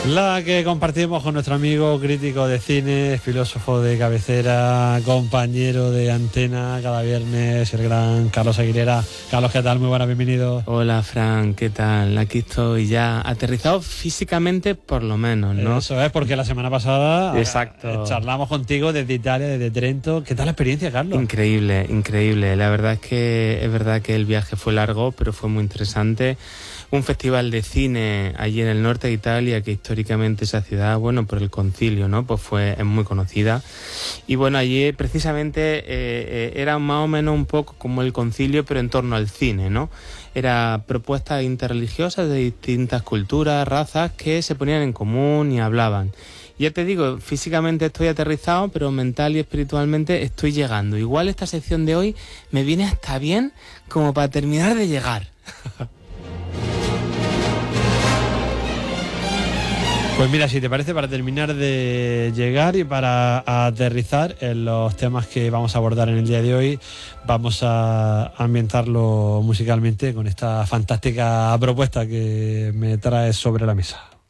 La que compartimos con nuestro amigo crítico de cine, filósofo de cabecera, compañero de antena cada viernes, el gran Carlos Aguilera. Carlos, ¿qué tal? Muy buenas, bienvenido. Hola, Fran, ¿qué tal? Aquí estoy ya aterrizado físicamente, por lo menos, ¿no? Eso es, porque la semana pasada Exacto. Charlamos contigo desde Italia, desde Trento. ¿Qué tal la experiencia, Carlos? Increíble, increíble. La verdad es verdad que el viaje fue largo, pero fue muy interesante. Un festival de cine allí en el norte de Italia, que históricamente esa ciudad, bueno, por el concilio, ¿no? Pues es muy conocida. Y bueno, allí precisamente era más o menos un poco como el concilio, pero en torno al cine, ¿no? Era propuestas interreligiosas de distintas culturas, razas, que se ponían en común y hablaban. Ya te digo, físicamente estoy aterrizado, pero mental y espiritualmente estoy llegando. Igual esta sección de hoy me viene hasta bien como para terminar de llegar. Pues mira, si te parece, para terminar de llegar y para aterrizar en los temas que vamos a abordar en el día de hoy, vamos a ambientarlo musicalmente con esta fantástica propuesta que me traes sobre la mesa.